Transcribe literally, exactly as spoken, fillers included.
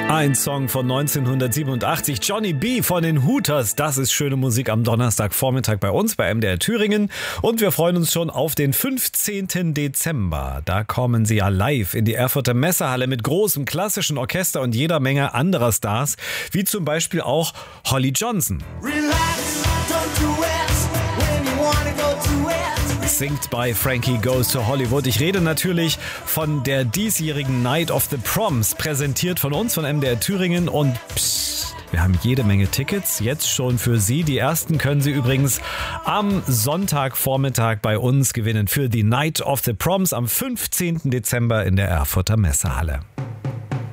Ein Song von neunzehnhundertsiebenundachtzig, Johnny B. von den Hooters. Das ist schöne Musik am Donnerstagvormittag bei uns, bei M D R Thüringen. Und wir freuen uns schon auf den fünfzehnten Dezember. Da kommen sie ja live in die Erfurter Messehalle mit großem klassischen Orchester und jeder Menge anderer Stars, wie zum Beispiel auch Holly Johnson. Relax, don't do it, when you wanna go to it. Singt bei Frankie Goes to Hollywood. Ich rede natürlich von der diesjährigen Night of the Proms, präsentiert von uns, von M D R Thüringen. Und psst, wir haben jede Menge Tickets, jetzt schon für Sie. Die ersten können Sie übrigens am Sonntagvormittag bei uns gewinnen für die Night of the Proms am fünfzehnten Dezember in der Erfurter Messehalle.